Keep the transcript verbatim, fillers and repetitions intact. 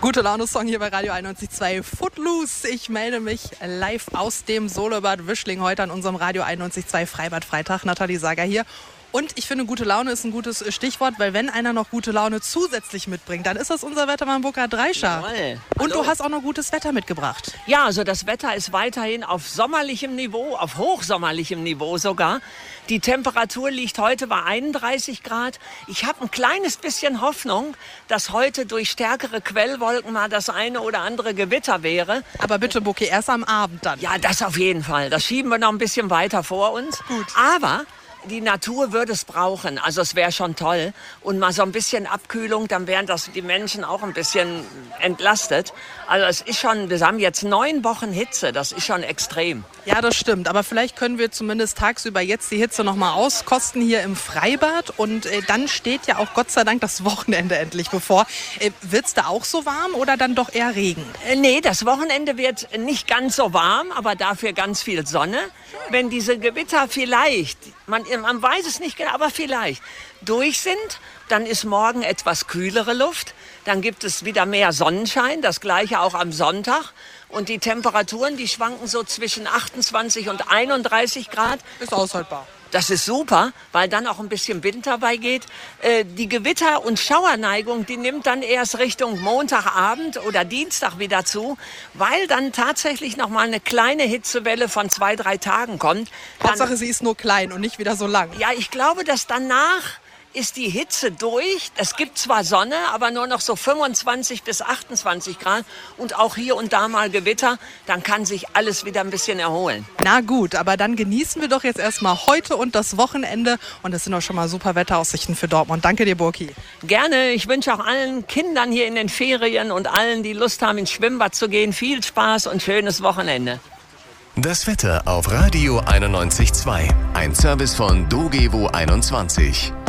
Gute Laune-Song hier bei Radio einundneunzig Komma zwei. Footloose. Ich melde mich live aus dem Solobad Wischling heute an unserem Radio einundneunzig Komma zwei Freibad Freitag. Nathalie Sager hier. Und ich finde, gute Laune ist ein gutes Stichwort, weil wenn einer noch gute Laune zusätzlich mitbringt, dann ist das unser Wettermann Burkhard Dreischer. Jawohl. Und Hallo. du hast auch noch gutes Wetter mitgebracht. Ja, also das Wetter ist weiterhin auf sommerlichem Niveau, auf hochsommerlichem Niveau sogar. Die Temperatur liegt heute bei einunddreißig Grad. Ich habe ein kleines bisschen Hoffnung, dass heute durch stärkere Quellwolken mal das eine oder andere Gewitter wäre. Aber bitte, Buki, erst am Abend dann. Ja, das auf jeden Fall. Das schieben wir noch ein bisschen weiter vor uns. Gut. Aber die Natur würde es brauchen, also es wäre schon toll. Und mal so ein bisschen Abkühlung, dann wären das die Menschen auch ein bisschen entlastet. Also es ist schon, wir haben jetzt neun Wochen Hitze, das ist schon extrem. Ja, das stimmt. Aber vielleicht können wir zumindest tagsüber jetzt die Hitze noch mal auskosten hier im Freibad. Und äh, dann steht ja auch Gott sei Dank das Wochenende endlich bevor. Äh, wird's da auch so warm oder dann doch eher Regen? Äh, nee, das Wochenende wird nicht ganz so warm, aber dafür ganz viel Sonne. Wenn diese Gewitter vielleicht, man, man weiß es nicht genau, aber vielleicht durch sind, dann ist morgen etwas kühlere Luft. Dann gibt es wieder mehr Sonnenschein, das gleiche auch am Sonntag. Und die Temperaturen, die schwanken so zwischen achtundzwanzig und einunddreißig Grad. Ist aushaltbar. Das ist super, weil dann auch ein bisschen Wind dabei geht. Äh, die Gewitter- und Schauerneigung, die nimmt dann erst Richtung Montagabend oder Dienstag wieder zu, weil dann tatsächlich noch mal eine kleine Hitzewelle von zwei, drei Tagen kommt. Dann, Hauptsache, sie ist nur klein und nicht wieder so lang. ja, ich glaube, dass danach ist die Hitze durch. Es gibt zwar Sonne, aber nur noch so fünfundzwanzig bis achtundzwanzig Grad und auch hier und da mal Gewitter. Dann kann sich alles wieder ein bisschen erholen. Na gut, aber dann genießen wir doch jetzt erstmal heute und das Wochenende. Und das sind auch schon mal super Wetteraussichten für Dortmund. Danke dir, Burki. Gerne. Ich wünsche auch allen Kindern hier in den Ferien und allen, die Lust haben, ins Schwimmbad zu gehen, viel Spaß und schönes Wochenende. Das Wetter auf Radio einundneunzig Komma zwei. Ein Service von Dogevo einundzwanzig.